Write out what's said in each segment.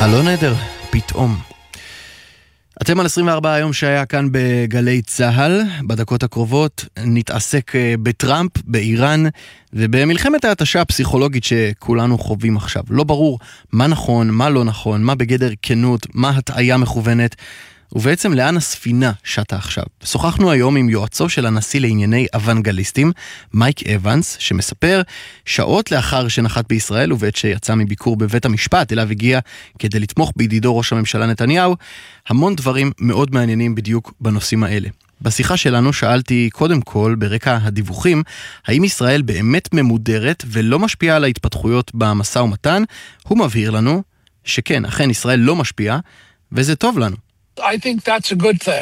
הלא נדר, פתאום. אתם על 24 היום שהיה כאן בגלי צהל. בדקות הקרובות נתעסק בטראמפ, באיראן ובמלחמת ההתשה הפסיכולוגית שכולנו חווים עכשיו. לא ברור מה נכון, מה לא נכון, מה בגדר כנות, מה הטעיה מכוונת, ובעצם לאן הספינה שטה עכשיו. שוחחנו היום עם יועצו של הנשיא לענייני אוונגליסטים, מייק אבנס, שמספר שעות לאחר שנחת בישראל ובעת שיצא מביקור בבית המשפט אליו הגיע כדי לתמוך בידידו ראש הממשלה נתניהו, המון דברים מאוד מעניינים בדיוק בנושאים האלה. בשיחה שלנו שאלתי קודם כל ברקע הדיווחים, האם ישראל באמת ממודרת ולא משפיעה על ההתפתחויות במשא ומתן. הוא מבהיר לנו שכן, אכן ישראל לא משפיעה וזה טוב לנו. I think that's a good thing.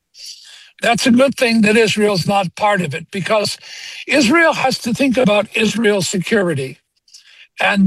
That's a good thing that Israel's not part of it, because Israel has to think about Israel's security. And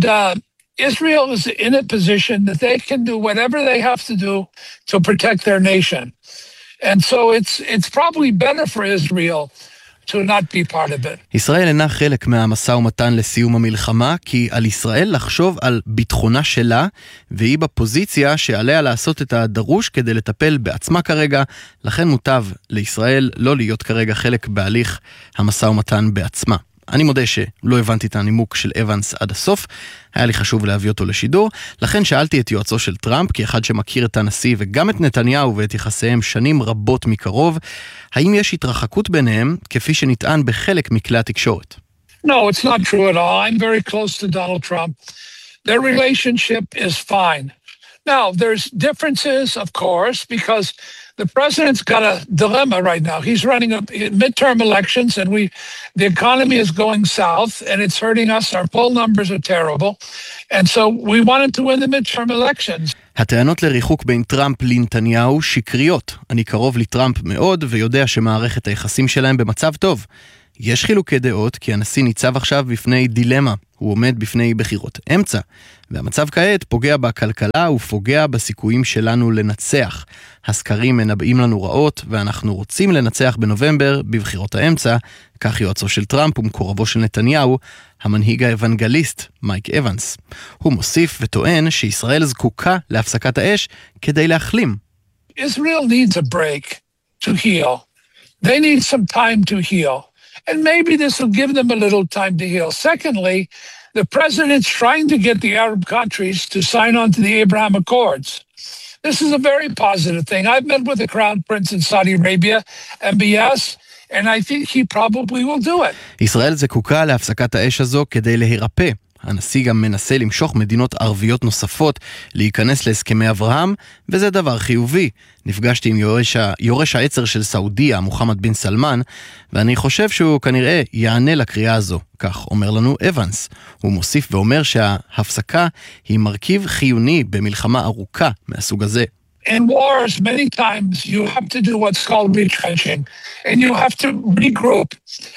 Israel is in a position that they can do whatever they have to do to protect their nation. And so it's probably better for Israel to not be part of it. ישראל אינה חלק מהמשא ומתן לסיום המלחמה, כי על ישראל לחשוב על ביטחונה שלה, והיא בפוזיציה שעליה לעשות את הדרוש כדי לטפל בעצמה כרגע, לכן מוטב לישראל לא להיות כרגע חלק בהליך המשא ומתן בעצמה. אני מודה שלא הבנתי את הנימוק של אבנס עד הסוף, היה לי חשוב להביא אותו לשידור, לכן שאלתי את יועצו של טראמפ, כאחד שמכיר את הנשיא וגם את נתניהו ואת יחסיהם שנים רבות מקרוב, האם יש התרחקות ביניהם כפי שנטען בחלק מכלי התקשורת? No, it's not true at all. I'm very close to Donald Trump. Their relationship is fine. Now, there's differences, of course, because the president's got a dilemma right now. He's running midterm elections, and the economy is going south, and it's hurting us. Our poll numbers are terrible, and so we wanted to win the midterm elections. הטענות לריחוק בין טראמפ לנתניהו שקריות. אני קרוב לטראמפ מאוד ויודע שמערכת היחסים שלהם במצב טוב. יש חילוקי דעות כי הנשיא ניצב עכשיו בפני דילמה. הוא עומד בפני בחירות אמצע, והמצב כעת פוגע בכלכלה ופוגע בסיכויים שלנו לנצח. הסקרים מנבאים לנו רעות, ואנחנו רוצים לנצח בנובמבר בבחירות האמצע, כך יועצו של טראמפ ומקורבו של נתניהו, המנהיג האוונגליסט מייק אבנס. הוא מוסיף וטוען שישראל זקוקה להפסקת האש כדי להחלים. Israel needs a break to heal. They need some time to heal. And maybe this will give them a little time to heal. Secondly, the president's trying to get the Arab countries to sign on to the Abraham Accords. This is a very positive thing. I've met with the Crown Prince in Saudi Arabia, MBS, and I think he probably will do it. ישראל זקוקה להפסקת האש הזו כדי להירפא. הנשיא גם מנסה למשוך מדינות ערביות נוספות להיכנס להסכמי אברהם, וזה דבר חיובי. נפגשתי עם יורש העצר של סעודיה, מוחמד בן סלמן, ואני חושב שהוא כנראה יענה לקריאה הזו, כך אומר לנו אבנס. הוא מוסיף ואומר שההפסקה היא מרכיב חיוני במלחמה ארוכה מהסוג הזה. In wars, many times you have to do what's called retrenching, and you have to regroup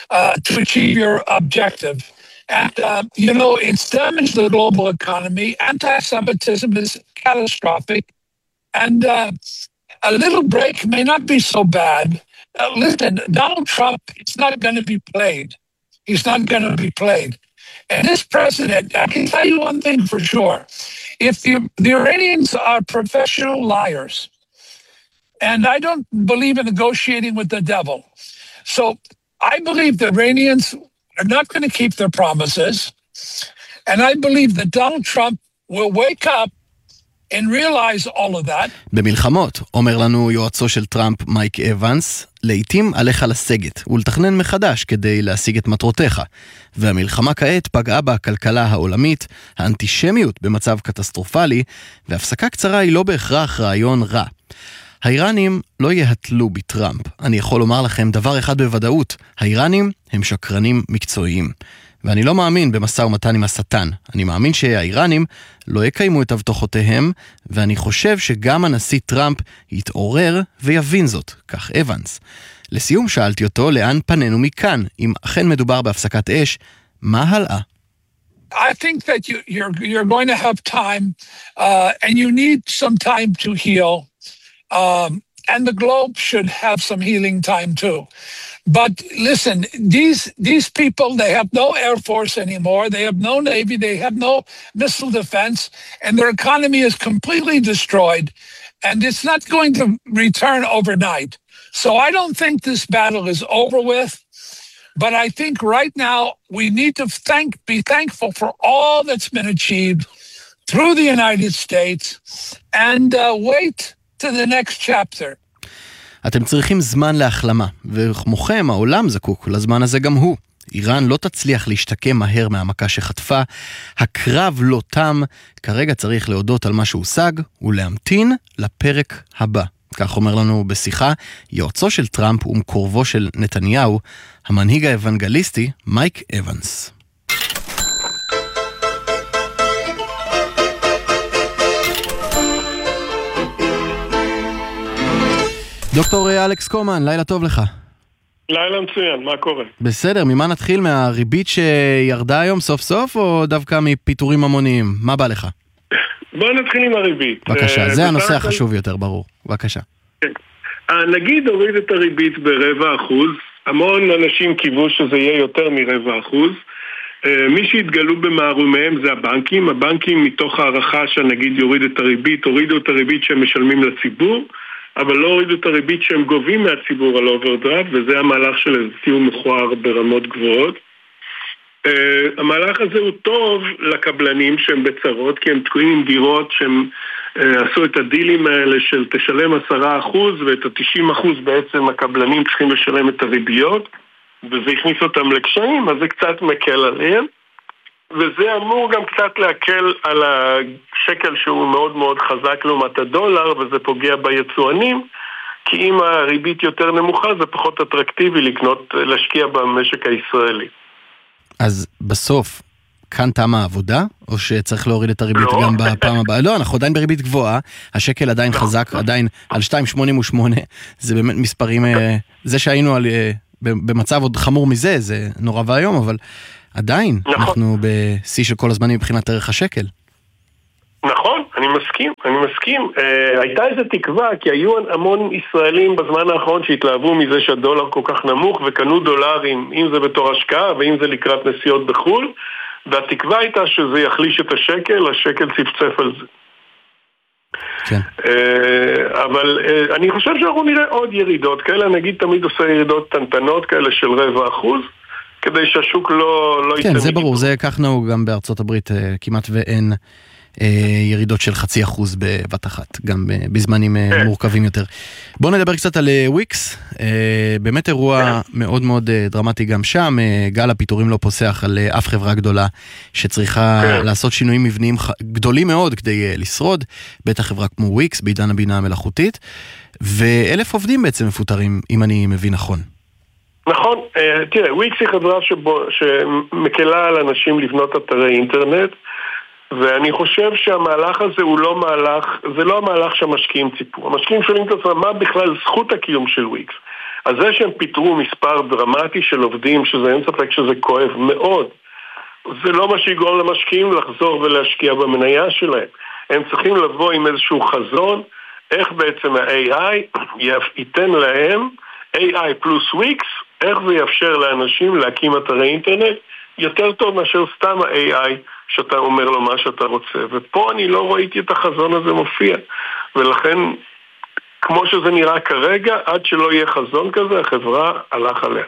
to achieve your objective. And, it's damaged the global economy. Anti-Semitism is catastrophic. And a little break may not be so bad. Listen, Donald Trump is not going to be played. He's not going to be played. And this president, I can tell you one thing for sure. If the Iranians are professional liars, and I don't believe in negotiating with the devil. So I believe the Iranians are not going to keep their promises. And I believe that Donald Trump will wake up and realize all of that. במלחמות, אומר לנו יועצו של טראמפ מייק אבנס, לעתים עליך לסגת ולתכנן מחדש כדי להשיג את מטרותיך. והמלחמה כעת פגעה בכלכלה העולמית, האנטישמיות במצב קטסטרופלי, והפסקה קצרה היא לא בהכרח רעיון רע. האיראנים לא יהתלו בטראמפ. אני יכול לומר לכם דבר אחד בוודאות, האיראנים הם שקרנים מקצועיים. ואני לא מאמין במשא ומתן עם השטן. אני מאמין שהאיראנים לא יקיימו את הבטחותיהם, ואני חושב שגם הנשיא טראמפ יתעורר ויבין זאת, כך אבנס. לסיום שאלתי אותו לאן פנינו מכאן, אם אכן מדובר בהפסקת אש, מה הלאה? I think that you're going to have time, and you need some time to heal. and the globe should have some healing time too. But listen, these people, they have no Air Force anymore. They have no Navy. They have no missile defense. And their economy is completely destroyed. And it's not going to return overnight. So I don't think this battle is over with. But I think right now we need to be thankful for all that's been achieved through the United States and wait to the next chapter. אתם צריכים זמן להחלמה, וכמוכם העולם זקוק לזמן הזה גם הוא. איראן לא תצליח להשתקם מהר מהמכה שחטפה, הקרב לא תם, כרגע צריך להודות על מה שהושג ולהמתין לפרק הבא. כך אומר לנו בשיחה יועצו של טראמפ ומקורבו של נתניהו, המנהיג האוונגליסטי מייק אבנס. דוקטור אלכס קומן, לילה טוב לך. לילה מצוין, מה קורה? בסדר, ממה נתחיל? מהריבית שירדה היום סוף סוף, או דווקא מפיטורים המוניים? מה בא לך? בוא נתחיל עם הריבית. בבקשה, זה הנושא החשוב יותר, ברור. בבקשה. נגיד הוריד את הריבית ב0.25%, המון אנשים קיוו שזה יהיה יותר מ0.25%. מי שהתגלו במערומיהם זה הבנקים. הבנקים מתוך הערכה שנגיד יוריד את הריבית, הורידו את הריבית שהם משלמים לציבור, אבל לא הורידו את הריבית שהם גובים מהציבור על אוברדרפט, וזה המהלך של סיום מכוער ברמות גבוהות. המהלך הזה הוא טוב לקבלנים שהם בצרות, כי הם תקועים עם דירות שהם עשו את הדילים האלה של תשלם 10% ואת ה-90% בעצם הקבלנים צריכים לשלם את הריביות, וזה הכניס אותם לקשיים, אז זה קצת מקל עליהם. וזה אמור גם קצת להקל על השקל שהוא מאוד מאוד חזק לעומת הדולר, וזה פוגע ביצואנים, כי אם הריבית יותר נמוכה זה פחות אטרקטיבי להשקיע במשק הישראלי. אז בסוף, כאן תמה העבודה, או שצריך להוריד את הריבית גם בפעם הבאה? לא, אנחנו עדיין בריבית גבוהה, השקל עדיין חזק, עדיין על 2.88, זה באמת מספרים, זה שהיינו במצב עוד חמור מזה, זה נורא והיום, אבל עדיין, אנחנו בשיא של כל הזמנים מבחינת ערך השקל. נכון, אני מסכים. הייתה איזו תקווה, כי היו המון ישראלים בזמן האחרון שהתלהבו מזה שהדולר כל כך נמוך, וקנו דולרים, אם זה בתור השקעה, ואם זה לקראת נסיעות בחול, והתקווה הייתה שזה יחליש את השקל, השקל צפצף על זה. כן. אבל אני חושב שאנחנו נראה עוד ירידות כאלה, נגיד תמיד עושה ירידות טנטנות כאלה של 0.25%, כדי שהשוק לא יצא. כן, זה ברור, זה כך נהוג גם בארצות הברית, כמעט ואין ירידות של 0.5% בבת אחת, גם בזמנים מורכבים יותר. בואו נדבר קצת על וויקס, באמת אירוע מאוד מאוד דרמטי גם שם, גל הפיטורים לא פוסח על אף חברה גדולה שצריכה לעשות שינויים מבניים גדולים מאוד כדי לשרוד, בטח חברה כמו וויקס בעידן הבינה המלאכותית, ו1,000 עובדים בעצם מפוטרים, אם אני מבין נכון. נכון, תראה, וויקס היא חברה שמקלה על אנשים לבנות אתרי אינטרנט, ואני חושב שהמהלך הזה הוא לא מהלך, זה לא המהלך שהמשקיעים ציפו. המשקיעים שואלים את עצמם, מה בכלל זכות הקיום של וויקס? אז זה שהם פיטרו מספר דרמטי של עובדים, שזה אין ספק שזה כואב מאוד, זה לא מה שיגרום למשקיעים לחזור ולהשקיע במניה שלהם. הם צריכים לבוא עם איזשהו חזון, איך בעצם ה-AI ייתן להם, AI פלוס וויקס, איך זה יאפשר לאנשים להקים אתרי אינטרנט יותר טוב מאשר סתם ה-AI שאתה אומר לו מה שאתה רוצה. ופה אני לא ראיתי את החזון הזה מופיע. ולכן, כמו שזה נראה כרגע, עד שלא יהיה חזון כזה, החברה הלך עליה.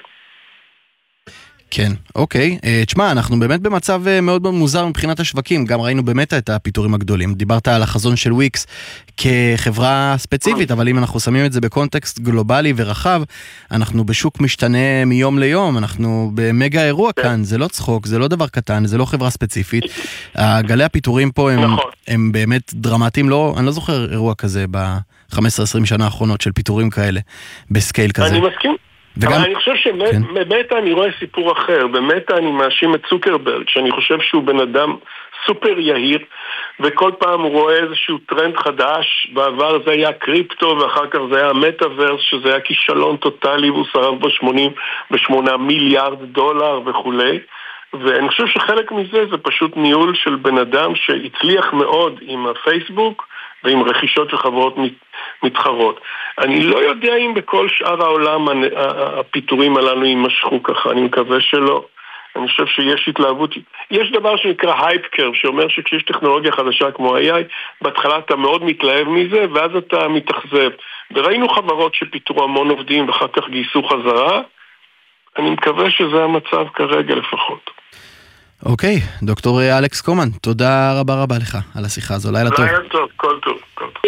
כן, אוקיי. תשמע, אנחנו באמת במצב מאוד מוזר מבחינת השווקים, גם ראינו באמת את הפיטורים הגדולים. דיברת על החזון של וויקס כחברה ספציפית, אבל אם אנחנו שמים את זה בקונטקסט גלובלי ורחב, אנחנו בשוק משתנה מיום ליום, אנחנו במגה אירוע כאן, זה לא צחוק, זה לא דבר קטן, זה לא חברה ספציפית. גלי הפיטורים פה הם באמת דרמטיים, אני לא זוכר אירוע כזה ב-15-20 שנה האחרונות של פיטורים כאלה, בסקייל כזה. אני מסכים. אבל אני חושב שבמטה אני רואה סיפור אחר. במטה אני מאשים את צוקרברג, שאני חושב שהוא בן אדם סופר יהיר, וכל פעם הוא רואה איזשהו טרנד חדש. בעבר זה היה קריפטו, ואחר כך זה היה מטאברס, שזה היה כישלון טוטלי, והוא שרף ב8 מיליארד דולר וכו'. ואני חושב שחלק מזה זה פשוט ניהול של בן אדם שהצליח מאוד עם הפייסבוק, ועם רכישות של חברות מתחרות. אני לא יודע אם בכל שאר העולם הפיתורים הללו יימשכו ככה, אני מקווה שלא. אני חושב שיש התלהבות, יש דבר שנקרא הייפ קרב, שאומר שכשיש טכנולוגיה חדשה כמו AI, בהתחלה אתה מאוד מתלהב מזה, ואז אתה מתאכזב. וראינו חברות שפיתרו המון עובדים, ואחר כך גייסו חזרה. אני מקווה שזה המצב כרגע לפחות. אוקיי, דוקטור אלכס קומן, תודה רבה לך על השיחה הזו. לילה טוב. לילה טוב, כל טוב, כל טוב.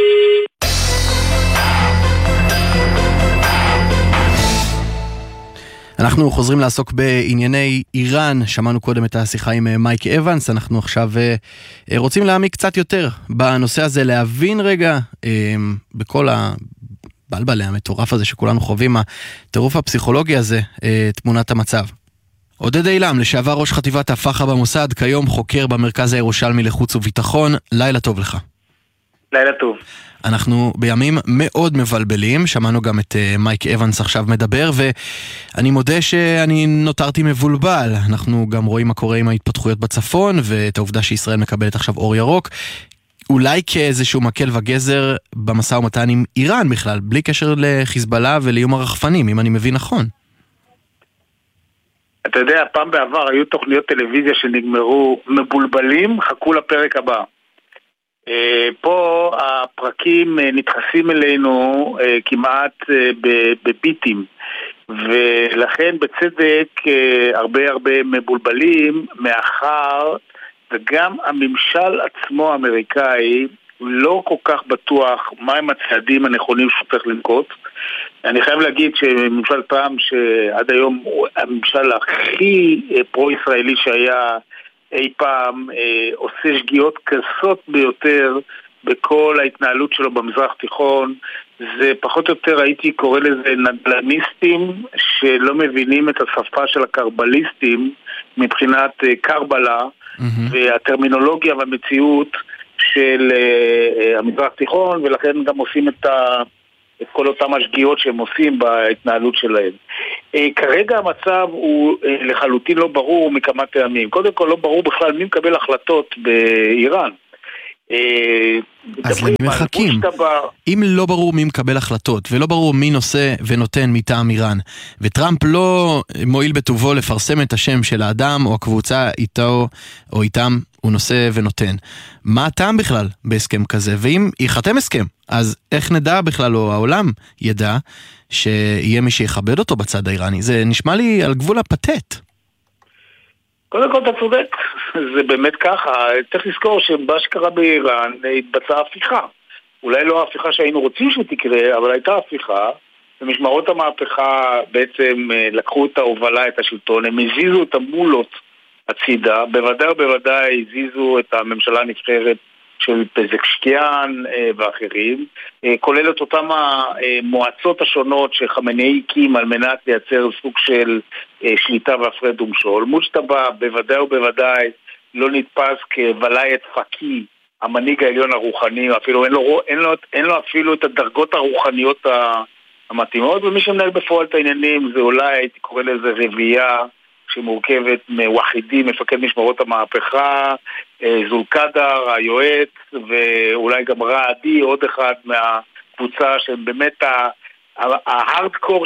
אנחנו חוזרים לעסוק בענייני איראן, שמענו קודם את השיחה עם מייק אבנס, אנחנו עכשיו רוצים להעמיק קצת יותר בנושא הזה, להבין רגע בכל הבלבלה המטורף הזה שכולנו חווים, הטירוף הפסיכולוגי הזה, תמונת המצב. עודד אילם, לשעבר ראש חטיבת הפחה במוסד, כיום חוקר במרכז הירושלמי לחוץ וביטחון, לילה טוב לך. לילה טוב. אנחנו בימים מאוד מבלבלים, שמענו גם את מייק אבנס עכשיו מדבר, ואני מודה שאני נותרתי מבולבל. אנחנו גם רואים מה קורה עם ההתפתחויות בצפון, ואת העובדה שישראל מקבלת עכשיו אור ירוק, אולי כאיזשהו מקל וגזר במשא ומתן עם איראן בכלל, בלי קשר לחיזבאללה ולאיום הרחפנים, אם אני מבין נכון. אתה יודע, פעם בעבר היו תוכניות טלוויזיה שנגמרו מבולבלים, חכו לפרק הבא. פה הפרקים נדחסים אלינו כמעט בביטים, ולכן בצדק הרבה מבולבלים, מאחר וגם הממשל עצמו האמריקאי לא כל כך בטוח מהם הצעדים הנכונים שצריך לנקוט. אני חייב להגיד שממשל טראמפ, שעד היום הוא הממשל הכי פרו-ישראלי שהיה אי פעם, עושה שגיאות קשות ביותר בכל ההתנהלות שלו במזרח תיכון. זה פחות או יותר הייתי קורא לזה נדלניסטים שלא מבינים את השפה של הקרבליסטים מבחינת קרבלה והטרמינולוגיה והמציאות של המזרח תיכון, ולכן גם עושים את כל אותם השגיאות שהם עושים בהתנהלות שלהם. כרגע המצב הוא לחלוטין לא ברור מכמה טעמים. קודם כל לא ברור בכלל מי מקבל החלטות באיראן. אז למי מחכים? אם לא ברור מי מקבל החלטות, ולא ברור מי נושא ונותן מטעם איראן, וטראמפ לא מועיל בטובו לפרסם את השם של האדם או הקבוצה איתו או איתם הוא נושא ונותן, מה הטעם בכלל בהסכם כזה? ואם ייחתם הסכם, אז איך נדע בכלל, או העולם ידע שיהיה מי שיכבד אותו בצד האיראני? זה נשמע לי על גבול הפתט. קודם כל אתה צודק, זה באמת ככה. צריך לזכור שמה שקרה באיראן התבצעה הפיכה. אולי לא ההפיכה שהיינו רוצים שתקרה, אבל הייתה הפיכה, ומשמרות המהפכה בעצם לקחו את ההובלה, את השלטון, הם הזיזו את המולות הצידה, בוודאי הזיזו את הממשלה הנבחרת של פזקשקיאן ואחרים, כולל את אותם המועצות השונות שחמינאי הקים על מנת לייצר סוג של שליטה והפרד ומשול. מוג'טבא בוודאי לא נתפס כוולאיית פקי, המנהיג העליון הרוחני, אפילו אין לו אפילו את הדרגות הרוחניות המתאימות, ומי שמנהל בפועל את העניינים זה אולי הייתי קורא לזה רבייה שמורכבת מוחידי, מפקד משמרות המהפכה, זולקדר, היועץ, ואולי גם רעדי, עוד אחד מהקבוצה שבאמת ההארדקור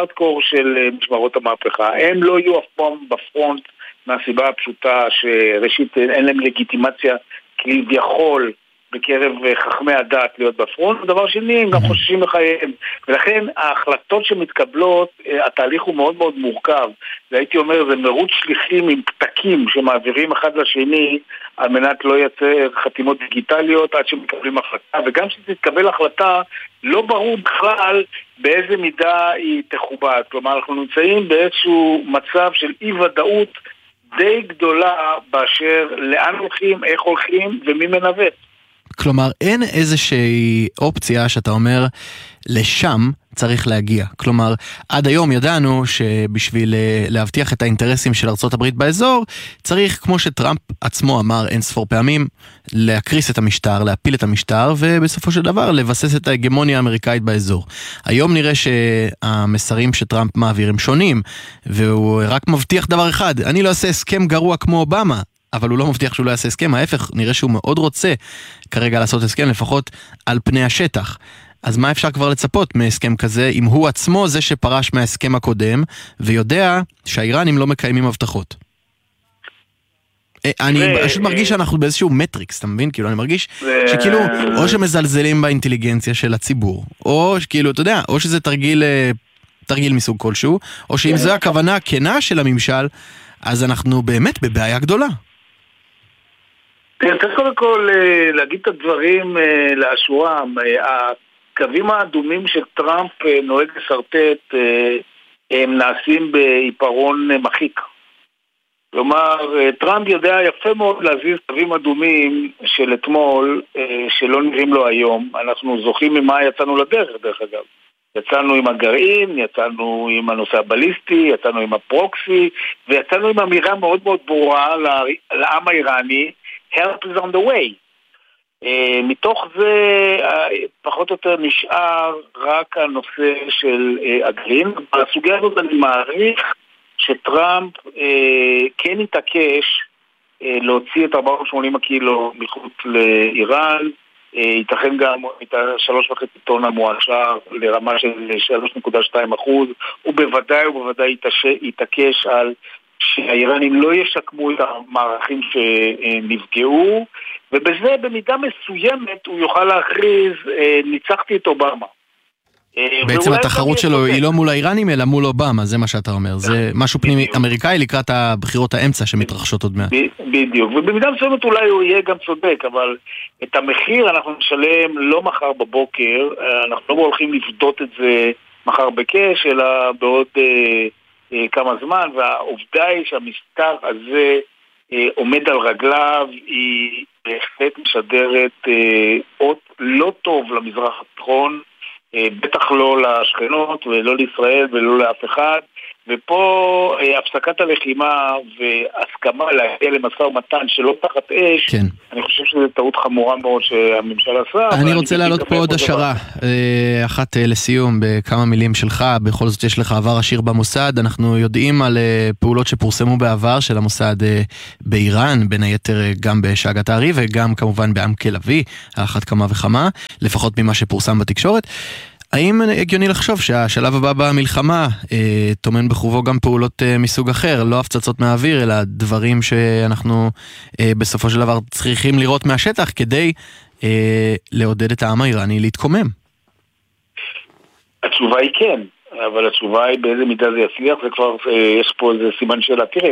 של משמרות המהפכה. הם לא יהיו אף פעם בפרונט מהסיבה הפשוטה שראשית אין להם לגיטימציה כביכול בקרב חכמי הדת להיות בפרונט, ודבר שני, הם גם חוששים לחייהם. ולכן ההחלטות שמתקבלות, התהליך הוא מאוד מאוד מורכב. והייתי אומר, זה מרוץ שליחים עם פתקים שמעבירים אחד לשני, על מנת לא ייצר חתימות דיגיטליות עד שמקבלים החלטה. וגם שתתקבל החלטה, לא ברור בכלל באיזה מידה היא תכובד. כלומר, אנחנו נמצאים באיזשהו מצב של אי-ודאות די גדולה באשר לאן הולכים, איך הולכים ומי מנווט. כלומר, אין איזושהי אופציה שאתה אומר, לשם צריך להגיע. כלומר, עד היום ידענו שבשביל להבטיח את האינטרסים של ארצות הברית באזור, צריך, כמו שטראמפ עצמו אמר אין ספור פעמים, להקריס את המשטר, להפיל את המשטר, ובסופו של דבר לבסס את ההגמוניה האמריקאית באזור. היום נראה שהמסרים שטראמפ מעביר הם שונים, והוא רק מבטיח דבר אחד, אני לא אעשה הסכם גרוע כמו אובמה, אבל הוא לא מבטיח שהוא לא יעשה הסכם, ההפך, נראה שהוא מאוד רוצה כרגע לעשות הסכם, לפחות על פני השטח. אז מה אפשר כבר לצפות מהסכם כזה, אם הוא עצמו זה שפרש מההסכם הקודם, ויודע שהאיראנים לא מקיימים הבטחות? אני פשוט מרגיש שאנחנו באיזשהו מטריקס, אתה מבין? כאילו, אני מרגיש שכאילו, או שמזלזלים באינטליגנציה של הציבור, או כאילו, אתה יודע, או שזה תרגיל מסוג כלשהו, או שאם זו הכוונה הכנה של הממשל, אז אנחנו באמת בבעיה גדולה. צריך קודם כל להגיד את הדברים לאשורם. הקווים האדומים שטראמפ נוהג לסרטט, הם נעשים בעיפרון מחיק. כלומר, טראמפ יודע יפה מאוד להזיז קווים אדומים של אתמול, שלא נראים לו היום. אנחנו זוכרים ממה יצאנו לדרך, דרך אגב. יצאנו עם הגרעין, יצאנו עם הנושא הבליסטי, יצאנו עם הפרוקסי, ויצאנו עם אמירה מאוד מאוד ברורה לעם האיראני, help is on the way. מתוך זה פחות או יותר נשאר רק הנושא של הגרעין. בסוגיה הזאת אני מעריך שטראמפ כן יתעקש להוציא את 480 הקילו מחוץ לאיראן, ייתכן גם את 3.5 טון המואשר לרמה של 3.2%, ובוודאי יתעקש על שהאיראנים לא ישקמו את המערכים שנפגעו, ובזה במידה מסוימת הוא יוכל להכריז ניצחתי את אובמה. בעצם התחרות שלו היא לא מול האיראנים אלא מול אובמה, זה מה שאתה אומר, זה משהו פנימי אמריקאי לקראת הבחירות האמצע שמתרחשות עוד מעט. בדיוק, ובמידה מסוימת אולי הוא יהיה גם צודק, אבל את המחיר אנחנו נשלם לא מחר בבוקר, אנחנו לא הולכים לפדות את זה מחר בקש, אלא בעוד כמה זמן, והעובדה היא שהמשטר הזה עומד על רגליו, היא בהחלט משדרת אות לא טוב למזרח התיכון, בטח לא לשכנות ולא לישראל ולא לאף אחד, ופה הפסקת הלחימה והסכמה להגיע למשא ומתן שלא תחת אש, כן. אני חושב שזו טעות חמורה מאוד שהממשל עשה. אני רוצה להעלות פה עוד השערה, אחת לסיום בכמה מילים שלך, בכל זאת יש לך עבר עשיר במוסד, אנחנו יודעים על פעולות שפורסמו בעבר של המוסד באיראן, בין היתר גם בשאגת הארי וגם כמובן בעמק לביא, האחת כמה וכמה, לפחות ממה שפורסם בתקשורת. האם הגיוני לחשוב שהשלב הבא במלחמה תומן בחובו גם פעולות מסוג אחר, לא הפצצות מהאוויר, אלא דברים שאנחנו בסופו של דבר צריכים לראות מהשטח כדי לעודד את העם האיראני להתקומם? התשובה היא כן, אבל התשובה היא באיזה מידה זה יצליח, וכבר יש פה איזה סימן שאלה. תראה,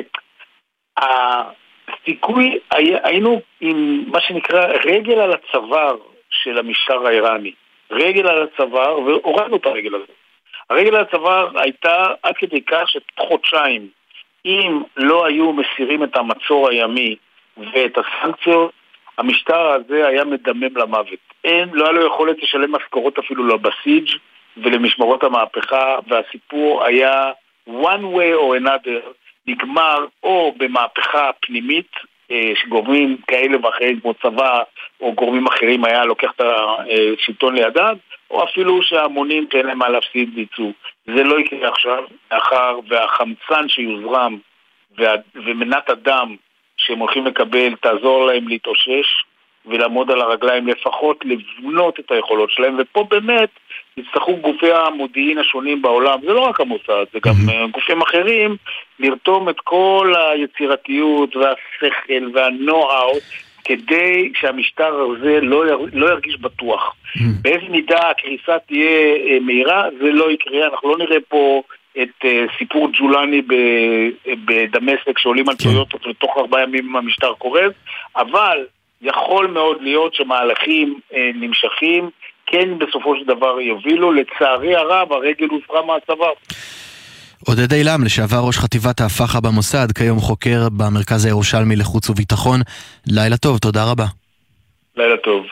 הסיכוי, היינו עם מה שנקרא רגל על הצוואר של המשטר האיראני. רגל על הצוואר, והורדנו את הרגל הזאת. הרגל על הצוואר הייתה עד כדי כך שחודשיים, אם לא היו מסירים את המצור הימי ואת הסנקציות, המשטר הזה היה מדמם למוות. לא היה לו יכולת לשלם משכורות אפילו לבסיג' ולמשמרות המהפכה, והסיפור היה one way or another, נגמר או במהפכה פנימית, שגורמים כאלה ואחרים כמו צבא או גורמים אחרים היה לוקח את השלטון לידם, או אפילו שהמונים תן להם מה להפסיד ביצוע. זה לא יקרה עכשיו, מאחר והחמצן שיוזרם ומנת הדם שהם הולכים לקבל תעזור להם להתאושש ולעמוד על הרגליים, לפחות לבנות את היכולות שלהם, ופה באמת יצטרכו גופי המודיעין השונים בעולם, זה לא רק המוסד, זה גם גופים אחרים, לרתום את כל היצירתיות והשכל והנוהאו, כדי שהמשטר הזה לא ירגיש בטוח. באיזה מידה הקריסה תהיה מהירה, זה לא יקרה, אנחנו לא נראה פה את סיפור ג'ולני בדמשק שעולים על טויוטות לתוך 4 ימים המשטר קורס, אבל יכול מאוד להיות שמהלכים נמשכים, כן בסופו של דבר יובילו, לצערי הרב הרגל הוסרה מהצוואר. עודד אילם, לשעבר ראש חטיבת ההפחה במוסד, כיום חוקר במרכז הירושלמי לחוץ וביטחון. לילה טוב, תודה רבה. לילה טוב.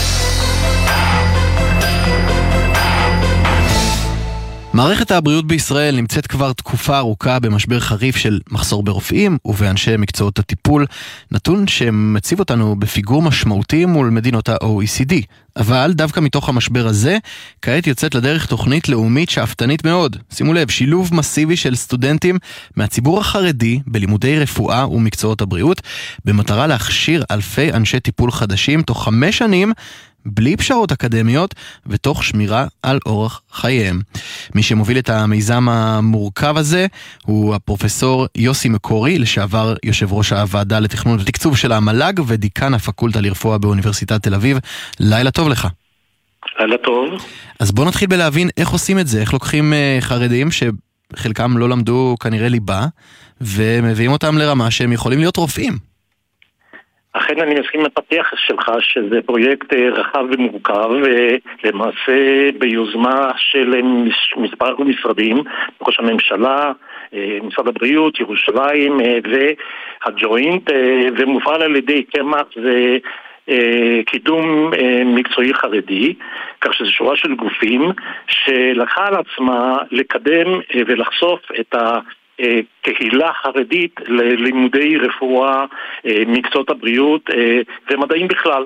מערכת הבריאות בישראל נמצאת כבר תקופה ארוכה במשבר חריף של מחסור ברופאים ובאנשי מקצועות הטיפול, נתון שמציב אותנו בפיגור משמעותי מול מדינות ה-OECD. אבל דווקא מתוך המשבר הזה, כעת יוצאת לדרך תוכנית לאומית שאפתנית מאוד. שימו לב, שילוב מסיבי של סטודנטים מהציבור החרדי בלימודי רפואה ומקצועות הבריאות, במטרה להכשיר אלפי אנשי טיפול חדשים תוך 5 שנים, בלי פשרות אקדמיות ותוך שמירה על אורח חייהם. מי שמוביל את המיזם המורכב הזה הוא הפרופסור יוסי מקורי, לשעבר יושב ראש הוועדה לתכנון ותקצוב של המל"ג ודיקן הפקולטה לרפואה באוניברסיטת תל אביב. לילה טוב לך. לילה טוב. אז בוא נתחיל בלהבין איך עושים את זה, איך לוקחים חרדים שחלקם לא למדו כנראה ליבה ומביאים אותם לרמה שהם יכולים להיות רופאים. אכן אני מסכים לפתיח שלך שזה פרויקט רחב ומורכב, למעשה ביוזמה של מספר משרדים, ראש הממשלה, משרד הבריאות, ירושלים והג'וינט, ומופעל על ידי קמ"ח וקידום מקצועי חרדי, כך שזה שורה של גופים שלקחה על עצמה לקדם ולחשוף את קהילה חרדית ללימודי רפואה, מקצועות הבריאות ומדעים בכלל.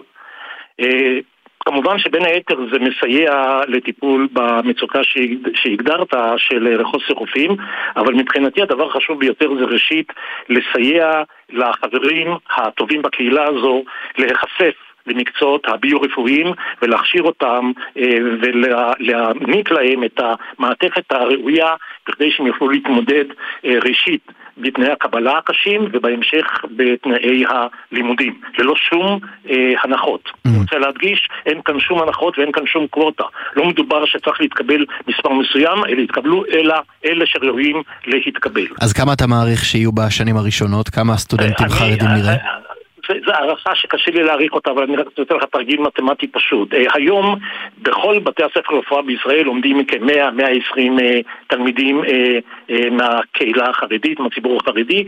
כמובן שבין היתר זה מסייע לטיפול במצוקה שהגדרת של חוסר רופאים, אבל מבחינתי הדבר החשוב ביותר זה ראשית לסייע לחברים הטובים בקהילה הזו להיחשף למקצועות הביו-רפואיים ולהכשיר אותם ולהעניק להם את המעטפת הראויה כדי שהם יוכלו להתמודד ראשית בתנאי הקבלה הקשים ובהמשך בתנאי הלימודים ללא שום הנחות. אני רוצה להדגיש, אין כאן שום הנחות ואין כאן שום קווטה. לא מדובר שצריך להתקבל מספר מסוים, אלא יתקבלו אלה שראויים להתקבל. אז כמה אתה מעריך שיהיו בשנים הראשונות? כמה סטודנטים חרדים נראה? זו הערכה שקשה לי להעריך אותה, אבל אני רק רוצה לך תרגיל מתמטי פשוט. היום בכל בתי הספר לרפואה בישראל עומדים כ-100-120 תלמידים מהקהילה החרדית, מהציבור החרדי,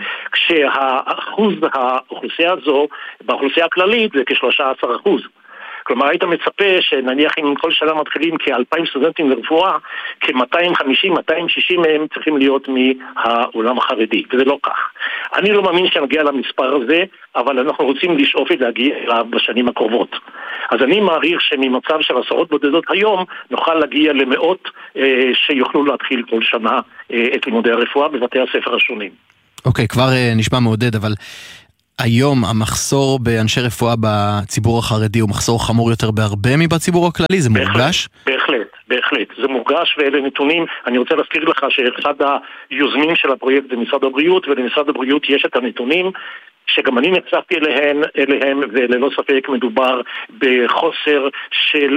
כשהאחוז האוכלוסייה הזו באוכלוסייה הכללית זה כ-13%. כלומר, היית מצפה שנניח אם כל שנה מתחילים כ-2,000 סטודנטים לרפואה, כ-250-260 מהם צריכים להיות מהעולם החרדי, וזה לא כך. אני לא מאמין שנגיע למספר הזה, אבל אנחנו רוצים לשאוף להגיע אליו בשנים הקרובות. אז אני מעריך שממצב של עשרות בודדות היום, נוכל להגיע למאות שיוכלו להתחיל כל שנה את לימודי הרפואה בבתי הספר השונים. אוקיי, כבר נשמע מעודד, אבל היום המחסור באנשי רפואה בציבור החרדי הוא מחסור חמור יותר בהרבה מבציבור הכללי, זה מורגש? בהחלט, זה מורגש ואלה נתונים. אני רוצה להזכיר לך שאחד היוזמים של הפרויקט זה משרד הבריאות, ולמשרד הבריאות יש את הנתונים שגם אני נחשפתי אליהם, וללא ספק מדובר בחוסר של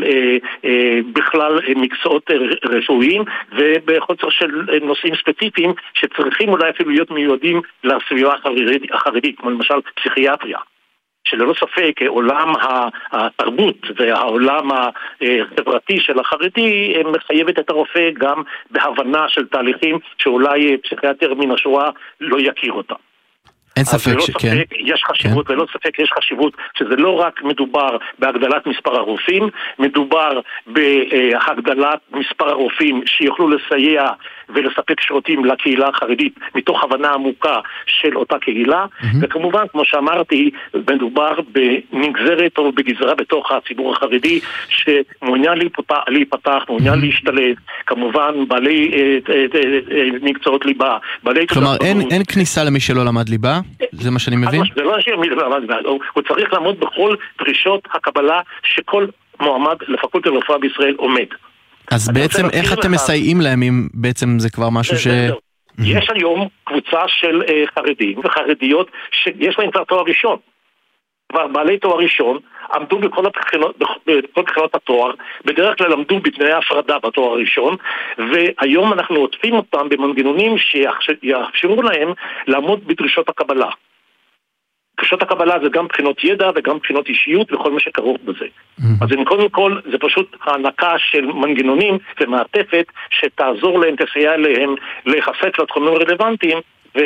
בכלל מקצועות רפואיים, ובחוסר של נושאים ספציפיים שצריכים אולי אפילו להיות מיועדים לסביבה החרדית, כמו למשל פסיכיאטריה. שללא ספק עולם התרבות והעולם החברתי של החרדי מחייבת את הרופא גם בהבנה של תהליכים שאולי פסיכיאטר מן השורה לא יכיר אותם. אין ספק שכן. יש חשיבות, ולא ספק יש חשיבות שזה לא רק מדובר בהגדלת מספר הרופאים, מדובר בהגדלת מספר הרופאים שיוכלו לסייע ולספק שירותים לקהילה החרדית מתוך הבנה עמוקה של אותה קהילה, וכמובן, כמו שאמרתי, מדובר בנגזרת או בגזרה בתוך הציבור החרדי שמעוניין להיפתח, מעוניין להשתלט, כמובן בעלי מקצועות ליבה, כלומר, אין כניסה למי שלא למד ליבה? זה מה שאני מבין? זה לא שמי למד ליבה, הוא צריך לעמוד בכל דרישות הקבלה שכל מועמד לפקולטה לרפואה בישראל עומד. אז בעצם איך אתם מסייעים להם אם בעצם זה כבר משהו ש... יש היום קבוצה של חרדים וחרדיות שיש להם כבר תואר ראשון. כבר בעלי תואר ראשון עמדו בכל בחינות התואר, בדרך כלל עמדו בתנאי הפרדה בתואר הראשון, והיום אנחנו עוטפים אותם במנגנונים שיאפשרו להם לעמוד בדרישות הקבלה. דרישות הקבלה זה גם בחינות ידע וגם בחינות אישיות וכל מה שכרוך בזה. אז קודם כל זה פשוט הענקה של מנגנונים ומעטפת שתעזור להם, תסייע להם להיחשף לתחומים הרלוונטיים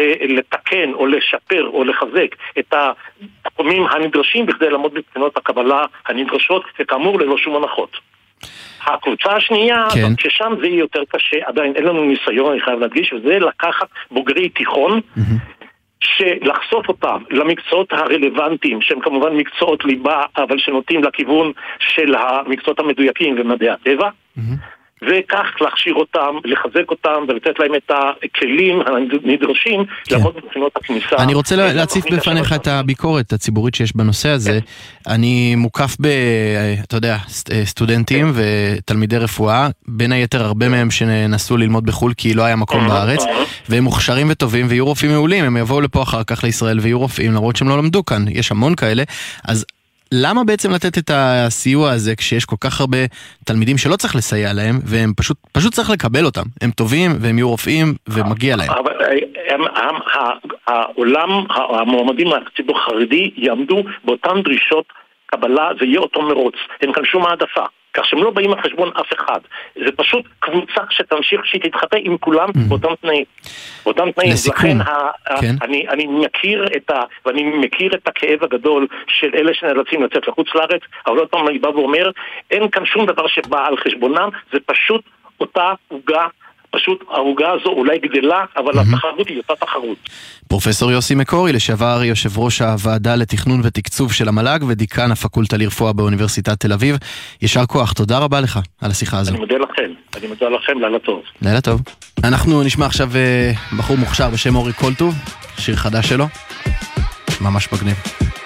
ולתקן או לשפר או לחזק את התחומים הנדרשים בכדי לעמוד בבחינות הקבלה הנדרשות, וכאמור ללא שום הנחות. הקבוצה השנייה, ששם זה יהיה יותר קשה, עדיין אין לנו ניסיון, אני חייב להדגיש, וזה לקחת בוגרי תיכון שלחשוף אותם למקצועות הרלוונטיים, שהם כמובן מקצועות ליבה, אבל שנוטים לכיוון של המקצועות המדויקים ומדעי הטבע, וכך להכשיר אותם, לחזק אותם ולתת להם את הכלים הנדרשים לעמוד בבחינות הכניסה. אני רוצה להציף בפניך את הביקורת הציבורית שיש בנושא הזה. אני מוקף אתה יודע, סטודנטים ותלמידי רפואה, בין היתר הרבה מהם שנסו ללמוד בחול כי לא היה מקום בארץ, והם מוכשרים וטובים ויהיו רופאים מעולים, הם יבואו לפה אחר כך לישראל ויהיו רופאים, למרות שהם לא למדו כאן, יש המון כאלה, אז למה בעצם לתת את הסיוע הזה כשיש כל כך הרבה תלמידים שלא צריך לסייע להם, והם פשוט צריך לקבל אותם, הם טובים והם יהיו רופאים ומגיע להם. אבל העולם, המועמדים מהציבור החרדי יעמדו באותן דרישות קבלה, זה יהיה אותו מרוץ, אין כאן שום העדפה. כך שהם לא באים על חשבון אף אחד. זה פשוט קבוצה שתמשיך שהיא תתחפה עם כולם באותם תנאים. באותם תנאים. לכן אני מכיר את הכאב הגדול של אלה שנאלצים לצאת לחוץ לארץ, אבל עוד פעם אני בא ואומר, אין כאן שום דבר שבא על חשבונם, זה פשוט אותה עוגה, פשוט העוגה הזו אולי גדלה, אבל התחרות היא אותה תחרות. פרופסור יוסי מקורי, לשעבר יושב ראש הוועדה לתכנון ותקצוב של המל"ג ודיקן הפקולטה לרפואה באוניברסיטת תל אביב. יישר כוח, תודה רבה לך על השיחה הזו. אני מודה לכם, לילה טוב. לילה טוב. אנחנו נשמע עכשיו בחור מוכשר בשם אורי קולטוב, שיר חדש שלו, ממש מגניב.